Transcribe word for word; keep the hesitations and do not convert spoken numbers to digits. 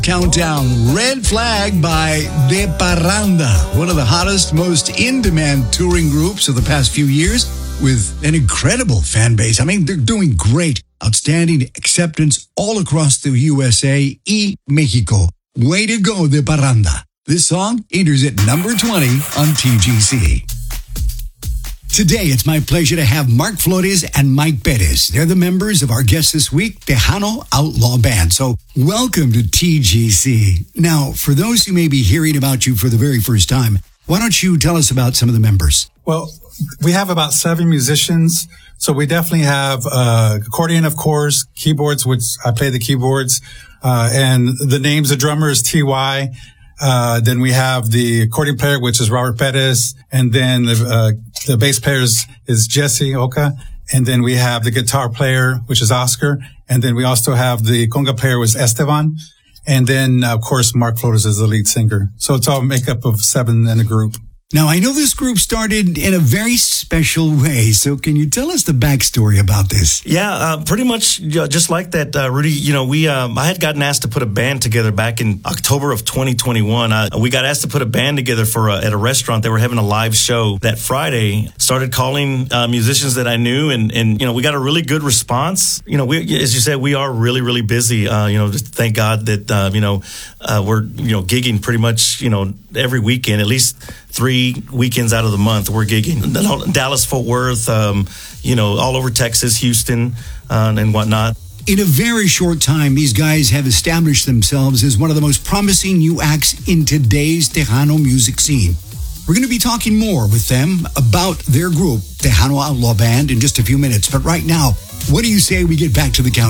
Countdown Red Flag by De Parranda, one of the hottest, most in-demand touring groups of the past few years with an incredible fan base. I mean, they're doing great. Outstanding acceptance all across the U S A y Mexico. Way to go, De Parranda. This song enters at number twenty on T G C. Today, it's my pleasure to have Mark Flores and Mike Perez. They're the members of our guest this week, Tejano Outlaw Band. So welcome to T G C. Now, for those who may be hearing about you for the very first time, why don't you tell us about some of the members? Well, we have about seven musicians. So we definitely have uh accordion, of course, keyboards, which I play the keyboards, uh and the names of drummers, T Y. Uh, then we have the accordion player, which is Robert Perez. And then the, uh, the bass player is, is Jesse Oka. And then we have the guitar player, which is Oscar. And then we also have the conga player, was Esteban. And then, of course, Mark Flores is the lead singer. So it's all makeup of seven in a group. Now, I know this group started in a very special way, so can you tell us the backstory about this? Yeah, uh, pretty much uh, just like that, uh, Rudy. You know, we um, I had gotten asked to put a band together back in October of twenty twenty-one. Uh, we got asked to put a band together for a, at a restaurant. They were having a live show that Friday. Started calling uh, musicians that I knew, and, and, you know, we got a really good response. You know, we, as you said, we are really, really busy. Uh, you know, just thank God that, uh, you know, uh, we're, you know, gigging pretty much, you know, every weekend, at least three weekends out of the month, we're gigging. Dallas, Fort Worth, um, you know, all over Texas, Houston, uh, and whatnot. In a very short time, these guys have established themselves as one of the most promising new acts in today's Tejano music scene. We're going to be talking more with them about their group, Tejano Outlaw Band, in just a few minutes. But right now, what do you say we get back to the countdown?